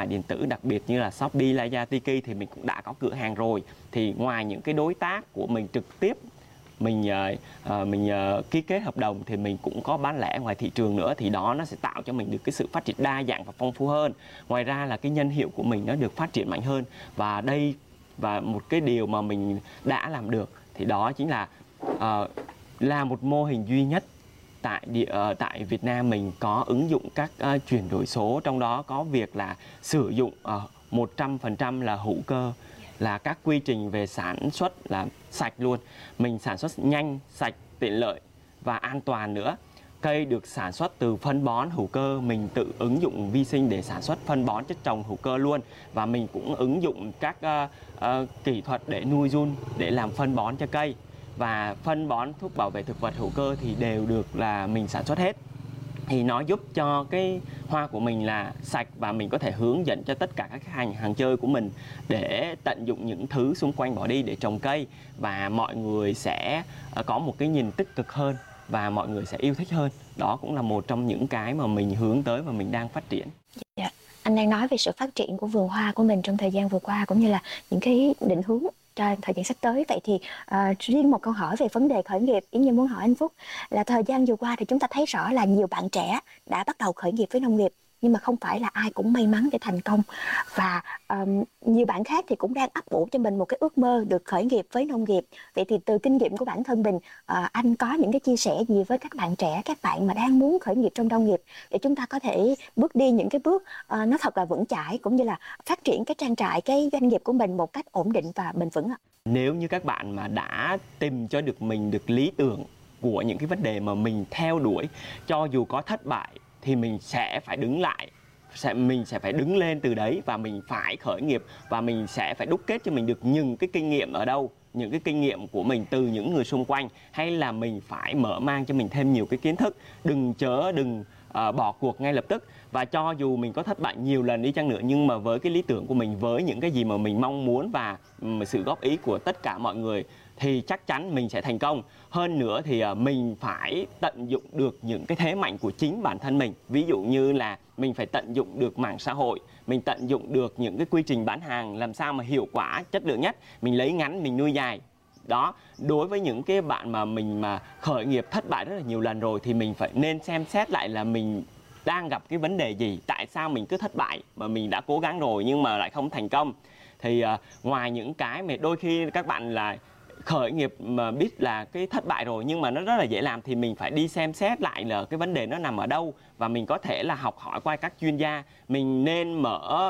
mại điện tử, đặc biệt như là Shopee, Lazada, Tiki thì mình cũng đã có cửa hàng rồi. Thì ngoài những cái đối tác của mình trực tiếp mình ký kết hợp đồng thì mình cũng có bán lẻ ngoài thị trường nữa, thì đó nó sẽ tạo cho mình được cái sự phát triển đa dạng và phong phú hơn. Ngoài ra là cái nhân hiệu của mình nó được phát triển mạnh hơn, và một cái điều mà mình đã làm được thì đó chính là một mô hình duy nhất tại Việt Nam mình có ứng dụng các chuyển đổi số, trong đó có việc là sử dụng 100% là hữu cơ, là các quy trình về sản xuất là sạch luôn. Mình sản xuất nhanh, sạch, tiện lợi và an toàn nữa. Cây được sản xuất từ phân bón hữu cơ, mình tự ứng dụng vi sinh để sản xuất phân bón chất trồng hữu cơ luôn. Và mình cũng ứng dụng các kỹ thuật để nuôi giun để làm phân bón cho cây. Và phân bón, thuốc bảo vệ thực vật hữu cơ thì đều được là mình sản xuất hết. Thì nó giúp cho cái hoa của mình là sạch, và mình có thể hướng dẫn cho tất cả các hàng chơi của mình để tận dụng những thứ xung quanh bỏ đi để trồng cây, và mọi người sẽ có một cái nhìn tích cực hơn và mọi người sẽ yêu thích hơn. Đó cũng là một trong những cái mà mình hướng tới và mình đang phát triển. Dạ. Anh đang nói về sự phát triển của vườn hoa của mình trong thời gian vừa qua, cũng như là những cái định hướng cho thời gian sắp tới. Vậy thì riêng một câu hỏi về vấn đề khởi nghiệp, Yến Nhi muốn hỏi anh Phúc là thời gian vừa qua thì chúng ta thấy rõ là nhiều bạn trẻ đã bắt đầu khởi nghiệp với nông nghiệp, nhưng mà không phải là ai cũng may mắn để thành công. Và nhiều bạn khác thì cũng đang ấp ủ cho mình một cái ước mơ được khởi nghiệp với nông nghiệp. Vậy thì từ kinh nghiệm của bản thân mình, anh có những cái chia sẻ gì với các bạn trẻ, các bạn mà đang muốn khởi nghiệp trong nông nghiệp, để chúng ta có thể bước đi những cái bước nó thật là vững chãi, cũng như là phát triển cái trang trại, cái doanh nghiệp của mình một cách ổn định và bền vững ạ? Nếu như các bạn mà đã tìm cho mình được lý tưởng của những cái vấn đề mà mình theo đuổi, cho dù có thất bại thì mình sẽ phải đứng lại, mình sẽ phải đứng lên từ đấy, và mình phải khởi nghiệp, và mình sẽ phải đúc kết cho mình được những cái kinh nghiệm ở đâu, những cái kinh nghiệm của mình từ những người xung quanh, hay là mình phải mở mang cho mình thêm nhiều cái kiến thức. Đừng bỏ cuộc ngay lập tức. Và cho dù mình có thất bại nhiều lần đi chăng nữa, nhưng mà với cái lý tưởng của mình, với những cái gì mà mình mong muốn và sự góp ý của tất cả mọi người, thì chắc chắn mình sẽ thành công. Hơn nữa thì mình phải tận dụng được những cái thế mạnh của chính bản thân mình. Ví dụ như là mình phải tận dụng được mạng xã hội, mình tận dụng được những cái quy trình bán hàng làm sao mà hiệu quả, chất lượng nhất. Mình lấy ngắn, mình nuôi dài. Đó, đối với những cái bạn mà mình khởi nghiệp thất bại rất là nhiều lần rồi, thì mình phải nên xem xét lại là mình đang gặp cái vấn đề gì, tại sao mình cứ thất bại mà mình đã cố gắng rồi nhưng mà lại không thành công. Thì ngoài những cái mà đôi khi các bạn là khởi nghiệp mà biết là cái thất bại rồi nhưng mà nó rất là dễ làm, thì mình phải đi xem xét lại là cái vấn đề nó nằm ở đâu, và mình có thể là học hỏi qua các chuyên gia. Mình nên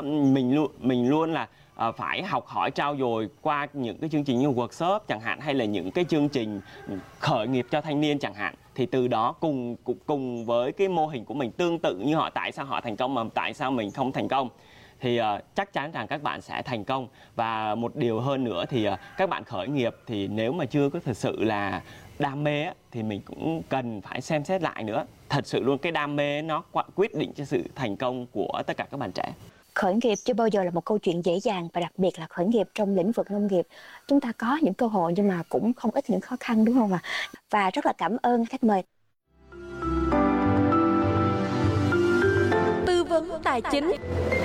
mình luôn là phải học hỏi, trau dồi qua những cái chương trình như workshop chẳng hạn, hay là những cái chương trình khởi nghiệp cho thanh niên chẳng hạn. Thì từ đó cùng với cái mô hình của mình tương tự như họ, tại sao họ thành công mà tại sao mình không thành công, thì chắc chắn rằng các bạn sẽ thành công. Và một điều hơn nữa thì các bạn khởi nghiệp thì nếu mà chưa có thực sự là đam mê thì mình cũng cần phải xem xét lại nữa. Thật sự luôn, cái đam mê nó quyết định cho sự thành công của tất cả các bạn trẻ. Khởi nghiệp chưa bao giờ là một câu chuyện dễ dàng, và đặc biệt là khởi nghiệp trong lĩnh vực nông nghiệp. Chúng ta có những cơ hội nhưng mà cũng không ít những khó khăn, đúng không ạ? Và rất là cảm ơn khách mời. Tư vấn tài chính.